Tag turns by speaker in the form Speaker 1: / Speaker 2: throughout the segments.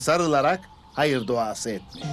Speaker 1: sarılarak hayır duası etmiş.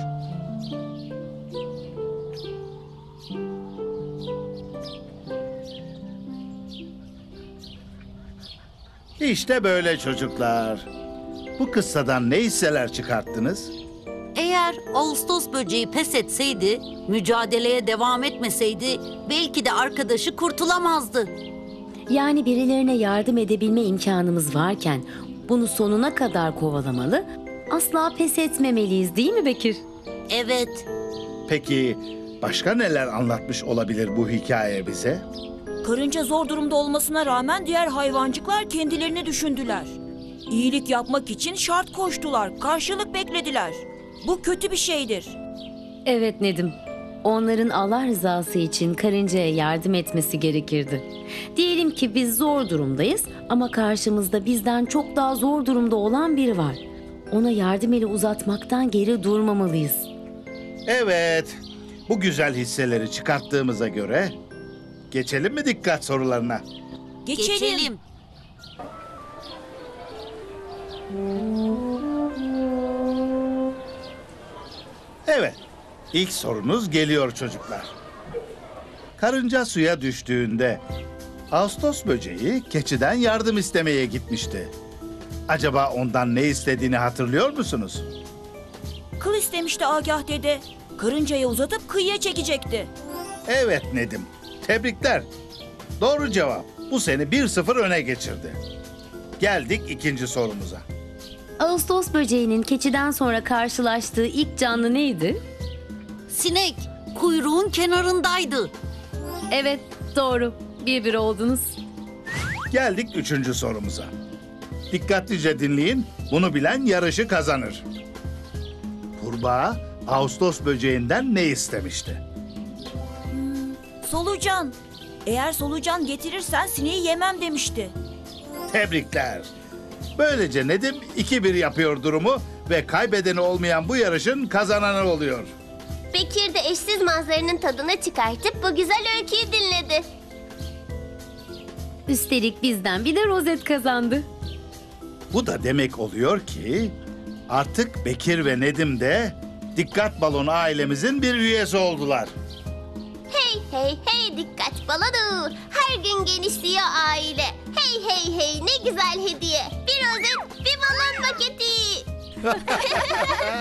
Speaker 1: İşte böyle çocuklar. Bu kıssadan ne hisseler çıkarttınız?
Speaker 2: Eğer Ağustos böceği pes etseydi, mücadeleye devam etmeseydi belki de arkadaşı kurtulamazdı.
Speaker 3: Yani birilerine yardım edebilme imkanımız varken bunu sonuna kadar kovalamalı, asla pes etmemeliyiz değil mi Bekir?
Speaker 2: Evet,
Speaker 1: Peki başka neler anlatmış olabilir bu hikaye bize?
Speaker 4: Karınca zor durumda olmasına rağmen diğer hayvancıklar kendilerini düşündüler. İyilik yapmak için şart koştular, karşılık beklediler. Bu kötü bir şeydir.
Speaker 3: Evet Nedim, onların Allah rızası için karıncaya yardım etmesi gerekirdi. Diyelim ki biz zor durumdayız ama karşımızda bizden çok daha zor durumda olan biri var. Ona yardım eli uzatmaktan geri durmamalıyız.
Speaker 1: Evet, bu güzel hisseleri çıkarttığımıza göre geçelim mi dikkat sorularına?
Speaker 2: geçelim.
Speaker 1: Evet, ilk sorunuz geliyor çocuklar. Karınca suya düştüğünde Ağustos böceği keçiden yardım istemeye gitmişti. Acaba ondan ne istediğini hatırlıyor musunuz?
Speaker 4: Kıl istemişti Agah dede. Karıncaya uzatıp kıyıya çekecekti.
Speaker 1: Evet Nedim, tebrikler. Doğru cevap. Bu seni 1-0 öne geçirdi. Geldik ikinci sorumuza.
Speaker 3: Ağustos böceğinin keçiden sonra karşılaştığı ilk canlı neydi?
Speaker 2: Sinek kuyruğun kenarındaydı.
Speaker 3: Evet, doğru. 1-1 oldunuz.
Speaker 1: Geldik üçüncü sorumuza. Dikkatlice dinleyin, bunu bilen yarışı kazanır. Kurbağa, Ağustos böceğinden ne istemişti?
Speaker 4: Solucan. Eğer solucan getirirsen sineği yemem demişti.
Speaker 1: Tebrikler. Böylece Nedim 2-1 yapıyor durumu ve kaybedeni olmayan bu yarışın kazananı oluyor.
Speaker 5: Bekir de eşsiz manzaranın tadını çıkartıp bu güzel öyküyü dinledi.
Speaker 3: Üstelik bizden bir de rozet kazandı.
Speaker 1: Bu da demek oluyor ki artık Bekir ve Nedim de Dikkat Balonu ailemizin bir üyesi oldular.
Speaker 5: Hey hey hey dikkat balonu. Her gün genişliyor aile. Hey hey hey ne güzel hediye. Bir rozet bir balon paketi.